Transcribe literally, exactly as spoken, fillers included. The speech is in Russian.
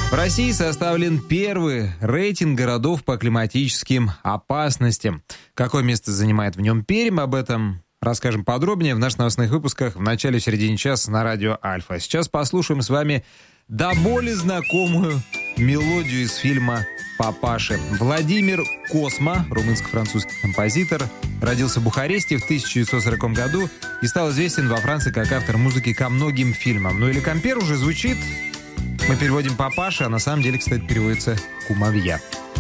В России составлен первый рейтинг городов по климатическим опасностям. Какое место занимает в нем Пермь? Об этом расскажем подробнее в наших новостных выпусках в начале и середине часа на радио Альфа. Сейчас послушаем с вами до боли знакомую мелодию из фильма «Папаши». Владимир Косма, румынско-французский композитор, родился в Бухаресте в тысяча девятьсот сороковом году и стал известен во Франции как автор музыки ко многим фильмам. Ну или «Кампер» уже звучит. Мы переводим «Папаша», а на самом деле, кстати, переводится «Кумовья».